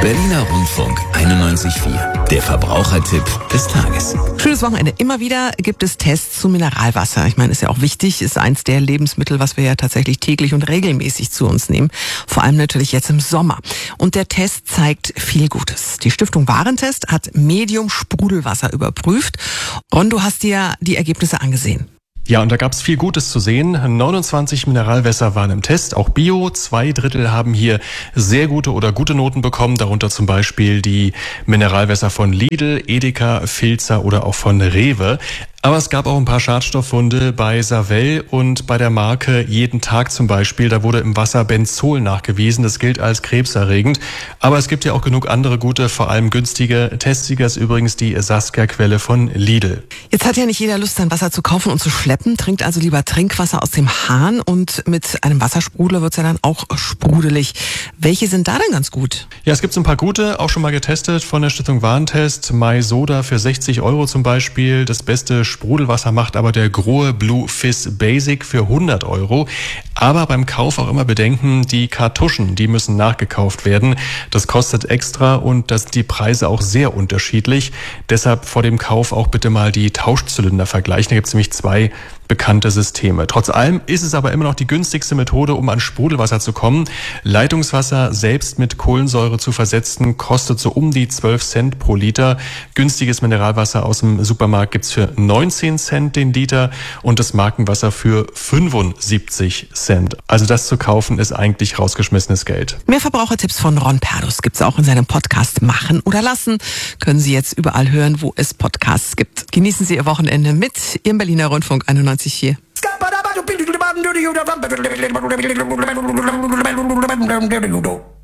Berliner Rundfunk 91.4. Der Verbrauchertipp des Tages. Schönes Wochenende. Immer wieder gibt es Tests zu Mineralwasser. Ich meine, ist ja auch wichtig, ist eins der Lebensmittel, was wir ja tatsächlich täglich und regelmäßig zu uns nehmen. Vor allem natürlich jetzt im Sommer. Und der Test zeigt viel Gutes. Die Stiftung Warentest hat Medium-Sprudelwasser überprüft. Ron, du hast dir die Ergebnisse angesehen. Ja, und da gab es viel Gutes zu sehen. 29 Mineralwässer waren im Test, auch Bio. 2/3 haben hier sehr gute oder gute Noten bekommen, darunter zum Beispiel die Mineralwässer von Lidl, Edeka, Filzer oder auch von Rewe. Aber es gab auch ein paar Schadstofffunde bei Savell und bei der Marke Jeden Tag zum Beispiel. Da wurde im Wasser Benzol nachgewiesen. Das gilt als krebserregend. Aber es gibt ja auch genug andere gute, vor allem günstige Testsieger. Ist übrigens die Saskia-Quelle von Lidl. Jetzt hat ja nicht jeder Lust, sein Wasser zu kaufen und zu schleppen. Trinkt also lieber Trinkwasser aus dem Hahn. Und mit einem Wassersprudler wird's ja dann auch sprudelig. Welche sind da denn ganz gut? Ja, es gibt so ein paar gute, auch schon mal getestet von der Stiftung Warentest. My Soda für 60 € zum Beispiel. Das beste Sprudelwasser macht aber der Grohe Blue Fizz Basic für 100 €. Aber beim Kauf auch immer bedenken, die Kartuschen, die müssen nachgekauft werden. Das kostet extra und das sind die Preise auch sehr unterschiedlich. Deshalb vor dem Kauf auch bitte mal die Tauschzylinder vergleichen. Da gibt es nämlich 2 bekannte Systeme. Trotz allem ist es aber immer noch die günstigste Methode, um an Sprudelwasser zu kommen. Leitungswasser selbst mit Kohlensäure zu versetzen, kostet so um die 12 Cent pro Liter. Günstiges Mineralwasser aus dem Supermarkt gibt's für 19 Cent den Liter und das Markenwasser für 75 Cent. Also das zu kaufen ist eigentlich rausgeschmissenes Geld. Mehr Verbrauchertipps von Ron Perdus gibt's auch in seinem Podcast Machen oder Lassen. Können Sie jetzt überall hören, wo es Podcasts gibt. Genießen Sie Ihr Wochenende mit Ihrem Berliner Rundfunk 91.4.